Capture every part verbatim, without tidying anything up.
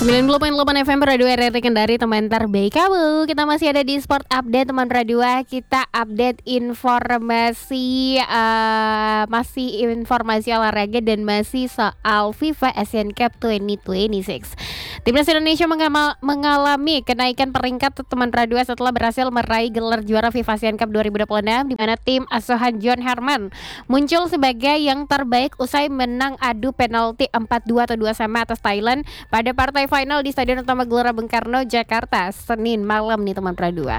sembilan puluh koma delapan F M Radio R R I Kendari, teman terbaik kamu. Kita masih ada di Sport Update teman Radio. Kita update informasi uh, masih informasi olahraga dan masih soal FIFA Asian Cup dua ribu dua puluh enam. Timnas Indonesia mengamal, mengalami kenaikan peringkat teman Radio setelah berhasil meraih gelar juara FIFA Asian Cup dua ribu dua puluh enam, di mana tim asuhan John Herman muncul sebagai yang terbaik usai menang adu penalti empat dua atau dua sama atas Thailand pada partai final di Stadion Utama Gelora Bung Karno, Jakarta, Senin malam nih teman Pradua.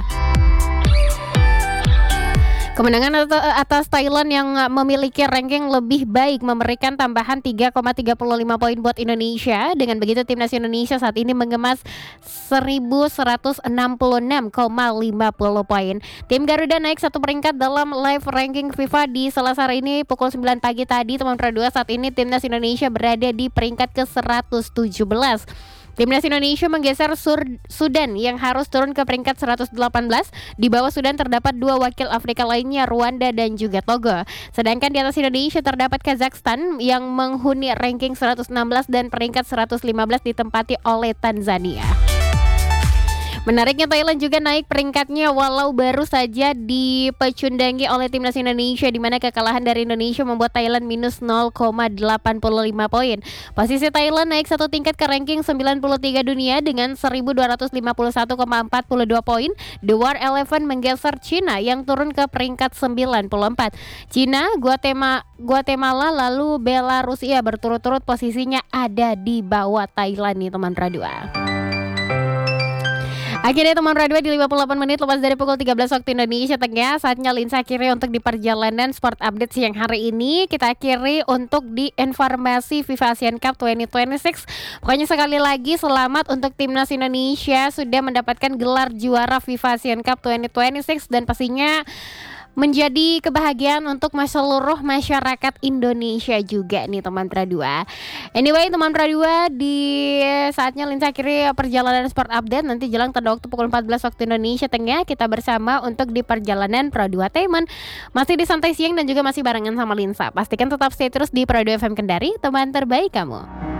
Kemenangan atas Thailand yang memiliki ranking lebih baik memberikan tambahan tiga koma tiga lima poin buat Indonesia. Dengan begitu timnas Indonesia saat ini mengemas seribu seratus enam puluh enam koma lima puluh poin. Tim Garuda naik satu peringkat dalam live ranking FIFA di Selasa hari ini pukul sembilan pagi tadi teman Pradua. Saat ini timnas Indonesia berada di peringkat ke seratus tujuh belas. Timnas Indonesia menggeser Sur- Sudan yang harus turun ke peringkat seratus delapan belas. Di bawah Sudan terdapat dua wakil Afrika lainnya, Rwanda dan juga Togo. Sedangkan di atas Indonesia terdapat Kazakhstan yang menghuni ranking seratus enam belas dan peringkat seratus lima belas ditempati oleh Tanzania. Menariknya Thailand juga naik peringkatnya walau baru saja dipecundangi oleh timnas Indonesia, di mana kekalahan dari Indonesia membuat Thailand minus nol koma delapan lima poin. Posisi Thailand naik satu tingkat ke ranking sembilan puluh tiga dunia dengan seribu dua ratus lima puluh satu koma empat dua poin. The War Eleven menggeser Cina yang turun ke peringkat sembilan puluh empat. Cina, Guatemala, Guatemala lalu Belarusia berturut-turut posisinya ada di bawah Thailand nih teman Radua. Akhirnya teman Radio di lima puluh delapan menit lepas dari pukul tiga belas waktu Indonesia Tengah. Saatnya Linsa akhiri untuk di perjalanan Sport Update siang hari ini. Kita akhiri untuk di informasi FIFA Asian Cup dua ribu dua puluh enam. Pokoknya sekali lagi selamat untuk timnas Indonesia sudah mendapatkan gelar juara FIFA Asian Cup dua ribu dua puluh enam dan pastinya menjadi kebahagiaan untuk seluruh masyarakat Indonesia juga nih teman Pradua. Anyway teman Pradua, di saatnya Linsa akhiri perjalanan Sport Update. Nanti jelang tanda waktu pukul empat belas waktu Indonesia Tengah kita bersama untuk di perjalanan Pradua Teman. Masih di Santai Siang dan juga masih barengan sama Linsa. Pastikan tetap stay terus di Pradua F M Kendari, teman terbaik kamu.